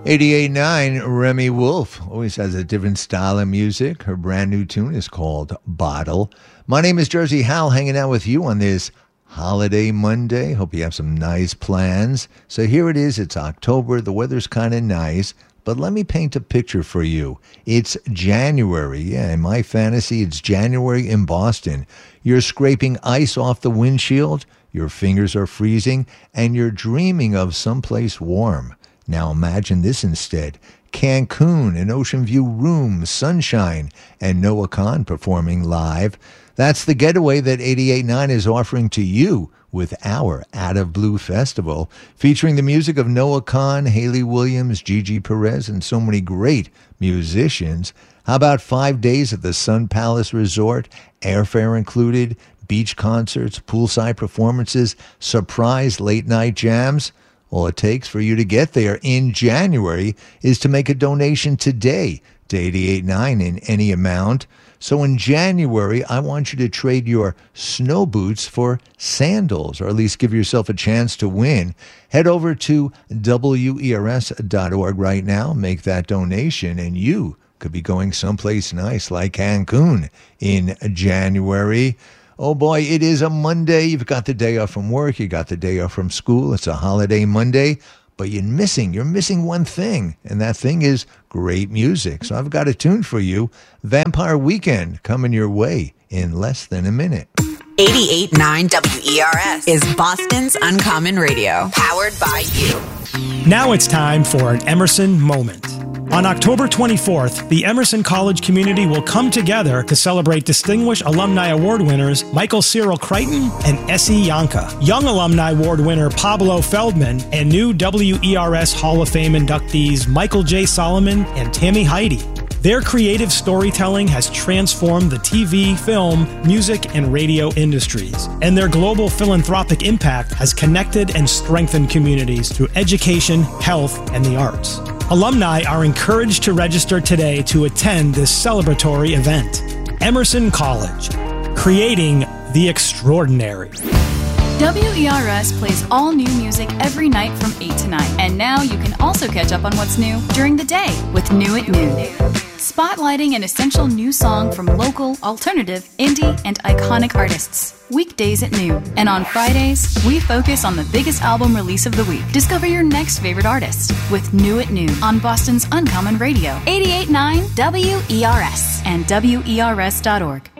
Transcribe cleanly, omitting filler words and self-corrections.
88.9, Remy Wolf always has a different style of music. Her brand new tune is called Bottle. My name is Jersey Hal, hanging out with you on this holiday Monday. Hope you have some nice plans. So here it is. It's October. The weather's kind of nice. But let me paint a picture for you. It's January. Yeah, in my fantasy, it's January in Boston. You're scraping ice off the windshield, your fingers are freezing, and you're dreaming of someplace warm. Now imagine this instead. Cancun, an ocean view room, sunshine, and Noah Kahan performing live. That's the getaway that 88.9 is offering to you with our Out of Blue Festival, featuring the music of Noah Kahan, Hayley Williams, Gigi Perez, and so many great musicians. How about 5 days at the Sun Palace Resort, airfare included, beach concerts, poolside performances, surprise late-night jams? All it takes for you to get there in January is to make a donation today to 88.9 in any amount. So in January, I want you to trade your snow boots for sandals, or at least give yourself a chance to win. Head over to WERS.org right now, make that donation, and you could be going someplace nice like Cancun in January. Oh boy, it is a Monday. You've got the day off from work. You got the day off from school. It's a holiday Monday, but you're missing one thing, and that thing is great music. So I've got a tune for you. Vampire Weekend coming your way in less than a minute. 88.9 WERS is Boston's Uncommon Radio, powered by you. Now it's time for an Emerson Moment. On October 24th, the Emerson College community will come together to celebrate Distinguished Alumni Award winners Michael Cyril Crichton and Essie Yanka, Young Alumni Award winner Pablo Feldman, and new WERS Hall of Fame inductees Michael J. Solomon and Tammy Heidi. Their creative storytelling has transformed the TV, film, music, and radio industries, and their global philanthropic impact has connected and strengthened communities through education, health, and the arts. Alumni are encouraged to register today to attend this celebratory event. Emerson College, creating the extraordinary. WERS plays all new music every night from 8 to 9. And now you can also catch up on what's new during the day with New at Noon. Spotlighting an essential new song from local, alternative, indie, and iconic artists. Weekdays at noon. And on Fridays, we focus on the biggest album release of the week. Discover your next favorite artist with New at Noon on Boston's Uncommon Radio. 88.9 WERS and WERS.org.